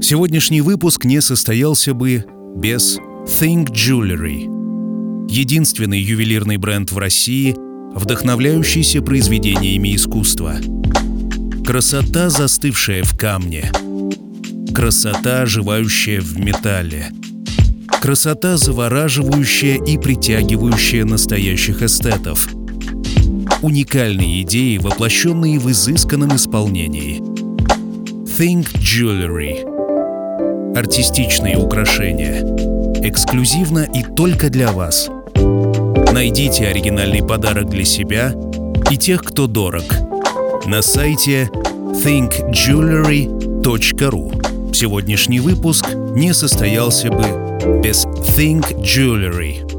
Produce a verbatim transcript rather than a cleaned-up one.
Сегодняшний выпуск не состоялся бы без Think Jewelry, единственный ювелирный бренд в России, вдохновляющийся произведениями искусства. Красота, застывшая в камне. Красота, оживающая в металле. Красота, завораживающая и притягивающая настоящих эстетов. Уникальные идеи, воплощенные в изысканном исполнении. Think Jewelry. Артистичные украшения. Эксклюзивно и только для вас. Найдите оригинальный подарок для себя и тех, кто дорог, на сайте think jewelry точка ру. Сегодняшний выпуск не состоялся бы без Think Jewelry.